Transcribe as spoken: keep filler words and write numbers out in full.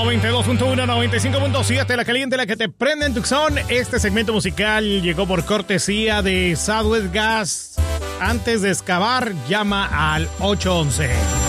noventa y dos punto uno, noventa y cinco punto siete, la caliente, la que te prende en Tucson. Este segmento musical llegó por cortesía de Southwest Gas. Antes de excavar, llama al ocho once.